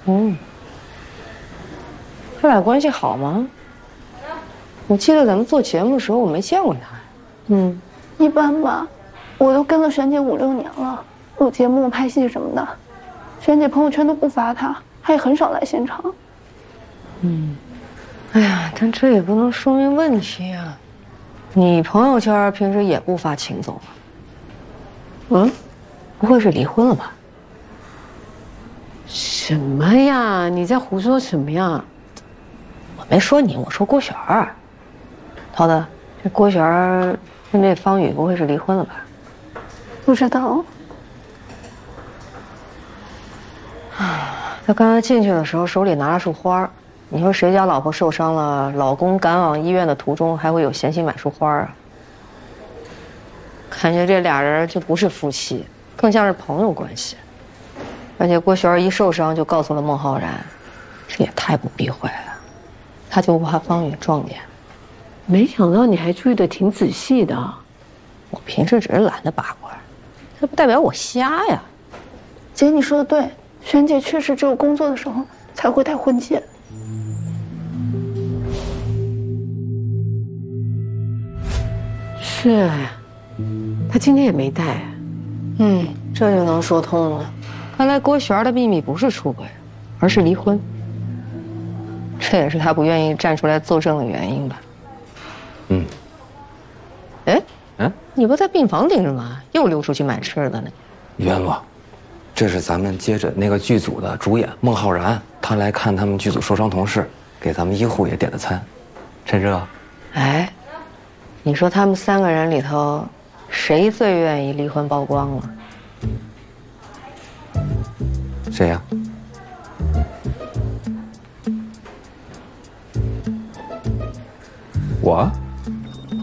嗯，他俩关系好吗？我记得咱们做节目的时候我没见过他。 一般吧，我都跟了璇姐5、6年了，录节目、拍戏什么的，璇姐朋友圈都不发他，他也很少来现场。 哎呀，但这也不能说明问题啊。你朋友圈平时也不发秦总吗？不会是离婚了吧？ 什么呀？你在胡说什么呀？ 我没说你，我说郭璇儿。涛子，这郭璇儿跟这方宇不会是离婚了吧？ 不知道。 他刚才进去的时候手里拿了束花，你说谁家老婆受伤了，老公赶往医院的途中还会有闲心买束花啊？感觉这俩人就不是夫妻，更像是朋友关系。而且郭璇儿一受伤就告诉了孟浩然，这也太不避讳了。他就不怕方宇撞见？ 没想到你还注意的挺仔细的。 我平时只是懒得八卦，这不代表我瞎呀。 姐，你说的对，璇姐确实只有工作的时候才会戴婚戒。 是呀，他今天也没戴。 这就能说通了。看来郭璇的秘密不是出轨，而是离婚。这也是他不愿意站出来作证的原因吧？你不在病房盯着吗？又溜出去买吃的呢？ 冤枉！这是咱们接着那个剧组的主演孟浩然，他来看他们剧组受伤同事，给咱们医护也点的餐，趁热。 哎，你说他们3个人里头，谁最愿意离婚曝光了？ 谁呀？我。